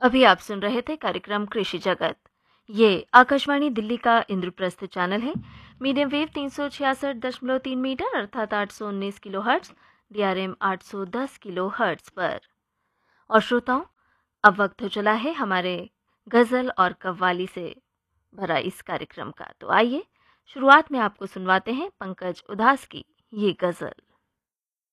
अभी आप सुन रहे थे कार्यक्रम कृषि जगत। ये आकाशवाणी दिल्ली का इंद्रप्रस्थ चैनल है। मीडियम वेव 366.3 मीटर अर्थात 819 kilo hertz, DRM 810 kilo hertz पर। और श्रोताओं, अब वक्त हो चला है हमारे गजल और कव्वाली से भरा इस कार्यक्रम का। तो आइए शुरुआत में आपको सुनवाते हैं पंकज उधास की ये गजल।